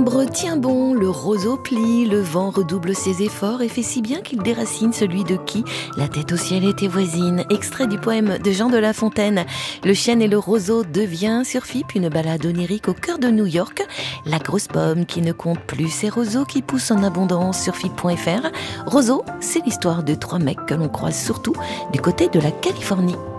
L'arbre tient bon, le roseau plie, le vent redouble ses efforts et fait si bien qu'il déracine celui de qui la tête au ciel était voisine. Extrait du poème de Jean de La Fontaine. Le chêne et le roseau devient sur FIP une balade onirique au cœur de New York. La grosse pomme qui ne compte plus ses roseaux qui poussent en abondance sur FIP.fr. Roseau, c'est l'histoire de trois mecs que l'on croise surtout du côté de la Californie.